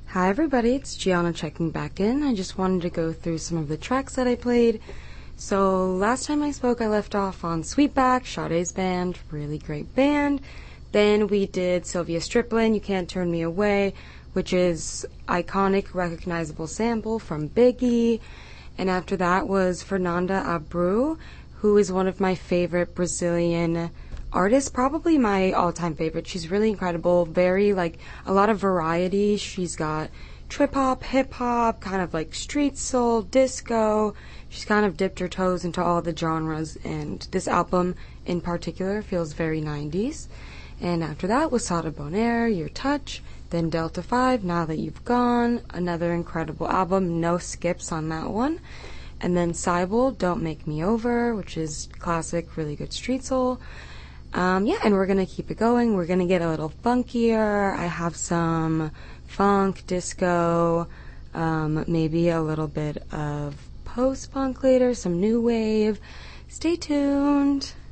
Hi everybody, it's Gianna checking back in. I just wanted to go through some of the tracks that I played. So last time I spoke I left off on Sweetback, Sade's band, really great band. Then we did Sylvia Striplin, You Can't Turn Me Away, which is iconic, recognizable sample from Biggie. And after that was Fernanda Abreu, who is one of my favorite Brazilian artists, probably my all-time favorite. She's really incredible, very a lot of variety. She's got trip-hop, hip-hop, kind of like street soul, disco. She's kind of dipped her toes into all the genres, and this album in particular feels very 90s. And after that was Sada Bonaire, Your Touch, then Delta 5, Now That You've Gone, another incredible album, no skips on that one. And then Cybele, Don't Make Me Over, which is classic, really good street soul. And we're going to keep it going. We're going to get a little funkier. I have some funk, disco, maybe a little bit of post-punk later, some new wave. Stay tuned.